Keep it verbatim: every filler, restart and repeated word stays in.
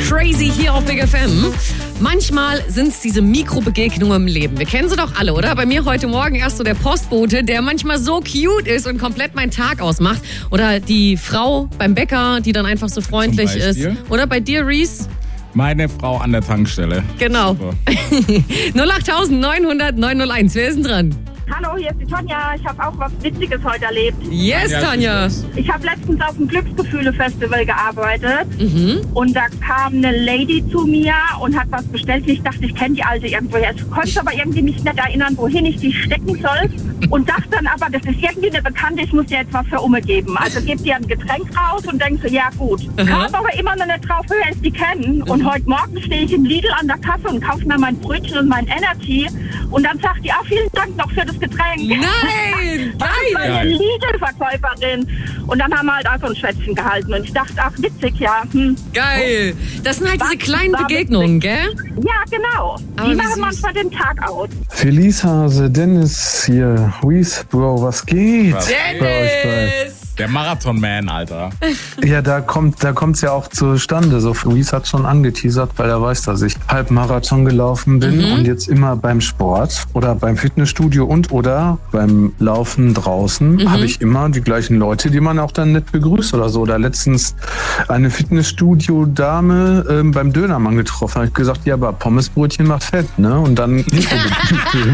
crazy hier auf Big F M. Manchmal sind es diese Mikrobegegnungen im Leben. Wir kennen sie doch alle, oder? Bei mir heute Morgen erst so der Postbote, der manchmal so cute ist und komplett meinen Tag ausmacht. Oder die Frau beim Bäcker, die dann einfach so freundlich ist. Oder bei dir, Reese? Meine Frau an der Tankstelle. Genau. null acht neun null null neun null eins. Wer ist denn dran? Hallo, hier ist die Tonja. Ich habe auch was Witziges heute erlebt. Yes, Ja, Tonja. Ich habe letztens auf dem Glücksgefühle-Festival gearbeitet Mhm. und da kam eine Lady zu mir und hat was bestellt. Ich dachte, ich kenne die Alte irgendwoher. Ich konnte aber irgendwie mich nicht erinnern, wohin ich die stecken soll und dachte dann aber, das ist irgendwie eine Bekannte, ich muss dir jetzt was für Umme geben. Also gebe dir ein Getränk raus und denke so, ja gut. Aha. Kam aber immer noch nicht drauf, höher ich die kennen. Und heute Morgen stehe ich im Lidl an der Kasse und kaufe mir mein Brötchen und mein Energy und dann sagt die, ah, vielen Dank noch für das Getränk. Nein! Das war Geil! eine Lidl-Verkäuferin. Und dann haben wir halt einfach ein Schwätzchen gehalten. Und ich dachte, ach, witzig, ja. Hm. Geil! Das sind halt diese Was kleinen war Begegnungen, gell? Ja, genau. Aber Die wie machen süß. manchmal den Tag aus. Feliz Hase, Dennis hier. Reese, Bro, was geht? Was? Bei euch beiden. Dennis! Der Marathon-Man, Alter. Ja, da kommt da kommt's ja auch zustande. So, Reese hat schon angeteasert, weil er weiß, dass ich Halbmarathon gelaufen bin Mhm. und jetzt immer beim Sport oder beim Fitnessstudio und oder beim Laufen draußen Mhm. habe ich immer die gleichen Leute, die man auch dann nett begrüßt oder so. Oder letztens eine Fitnessstudio-Dame ähm, beim Dönermann getroffen. Habe ich gesagt, ja, aber Pommesbrötchen macht fett, ne? Und dann